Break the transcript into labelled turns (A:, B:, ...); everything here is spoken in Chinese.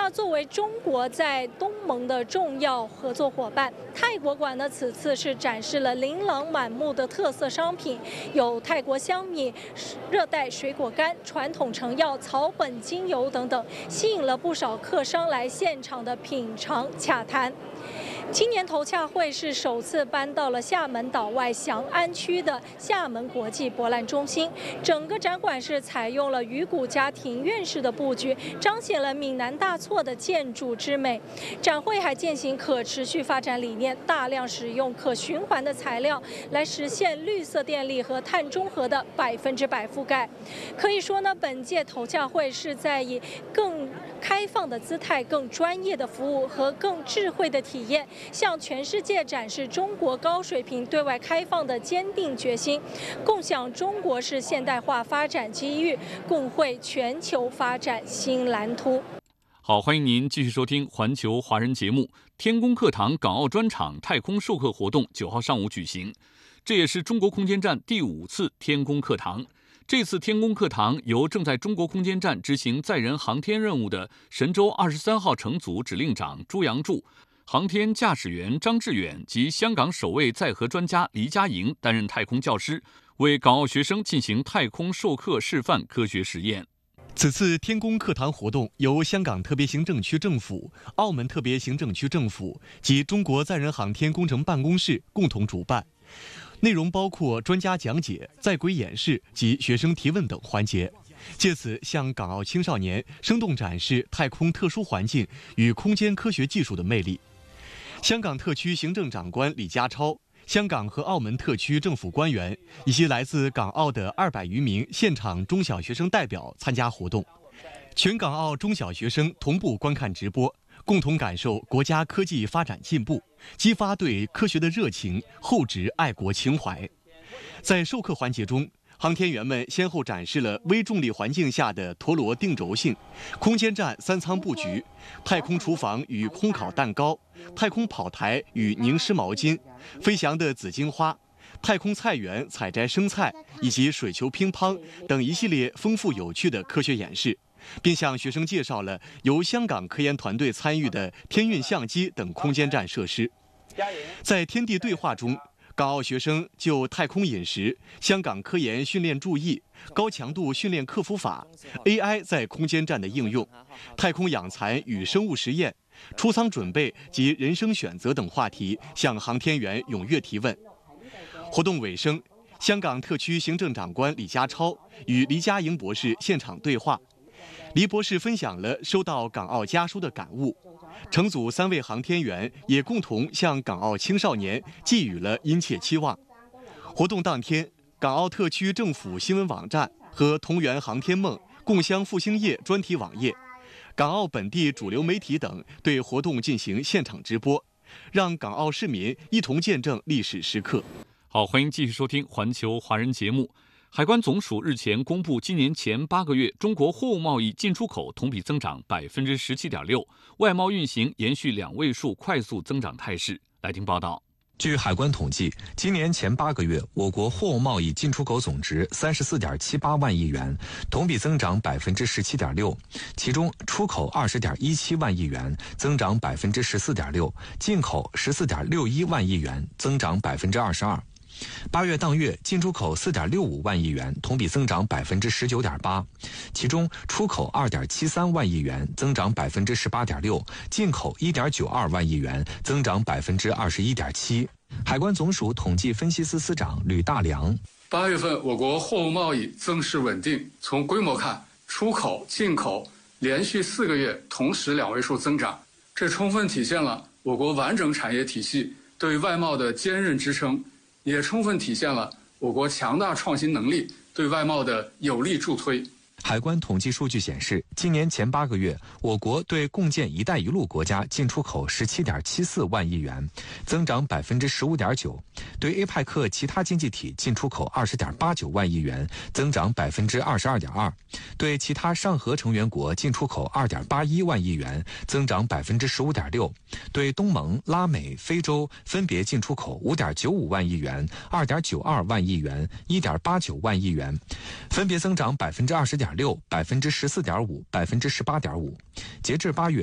A: 那作为中国在东盟的重要合作伙伴，泰国馆呢此次是展示了琳琅满目的特色商品，有泰国香米、热带水果干、传统成药、草本精油等等，吸引了不少客商来现场的品尝洽谈。今年头洽会是首次搬到了厦门岛外翔安区的厦门国际博览中心，整个展馆是采用了鱼骨加庭院式的布局，彰显了闽南大厝的建筑之美。展会还践行可持续发展理念，大量使用可循环的材料来实现绿色电力和碳中和的100%覆盖。可以说呢，本届头洽会是在以更开放的姿态、更专业的服务和更智慧的体验，向全世界展示中国高水平对外开放的坚定决心，共享中国式现代化发展机遇，共绘全球发展新蓝图。
B: 好，欢迎您继续收听环球华人节目。天宫课堂港澳专场太空授课活动9号上午举行，这也是中国空间站第5次天宫课堂。这次天宫课堂由正在中国空间站执行载人航天任务的神舟23号乘组指令长朱杨柱、航天驾驶员张志远及香港首位载荷专家黎佳莹担任太空教师，为港澳学生进行太空授课示范科学实验。
C: 此次天宫课堂活动由香港特别行政区政府、澳门特别行政区政府及中国载人航天工程办公室共同主办，内容包括专家讲解、在轨演示及学生提问等环节，借此向港澳青少年生动展示太空特殊环境与空间科学技术的魅力。香港特区行政长官李家超、香港和澳门特区政府官员以及来自港澳的200余名现场中小学生代表参加活动，全港澳中小学生同步观看直播，共同感受国家科技发展进步，激发对科学的热情，厚植爱国情怀。在授课环节中，航天员们先后展示了微重力环境下的陀螺定轴性、空间站3舱布局、太空厨房与烘烤蛋糕、太空跑台与凝湿毛巾、飞翔的紫荆花、太空菜园采摘生菜以及水球乒乓等一系列丰富有趣的科学演示，并向学生介绍了由香港科研团队参与的天运相机等空间站设施。在天地对话中，港澳学生就太空饮食、香港科研训练注意、高强度训练克服法、AI 在空间站的应用、太空养蚕与生物实验、出舱准备及人生选择等话题向航天员踊跃提问。活动尾声，香港特区行政长官李家超与黎佳莹博士现场对话，黎博士分享了收到港澳家书的感悟，乘组3位航天员也共同向港澳青少年寄予了殷切期望。活动当天，港澳特区政府新闻网站和同源航天梦、共襄复兴夜专题网页、港澳本地主流媒体等对活动进行现场直播，让港澳市民一同见证历史时刻。
B: 好，欢迎继续收听环球华人节目。海关总署日前公布，今年前8个月中国货物贸易进出口同比增长17.6%，外贸运行延续2位数快速增长态势。来听报道。
D: 据海关统计，今年前8个月，我国货物贸易进出口总值34.78万亿元，同比增长17.6%，其中出口20.17万亿元，增长14.6%，进口14.61万亿元，增长22%。8月当月进出口4.65万亿元，同比增长19.8%，其中出口2.73万亿元，增长18.6%，进口1.92万亿元，增长21.7%。海关总署统计分析司司长吕大良
E: ：8月份我国货物贸易增势稳定，从规模看，出口、进口连续4个月同时2位数增长，这充分体现了我国完整产业体系对外贸的坚韧支撑，也充分体现了我国强大创新能力对外贸的有力助推。
D: 海关统计数据显示，今年前8个月，我国对共建“一带一路”国家进出口17.74万亿元，增长15.9%；对 APEC 其他经济体进出口20.89万亿元，增长22.2%；对其他上合成员国进出口2.81万亿元，增长15.6%；对东盟、拉美、非洲分别进出口5.95万亿元、2.92万亿元、1.89万亿元，分别增长20.6%、14.5%、18.5%。截至8月，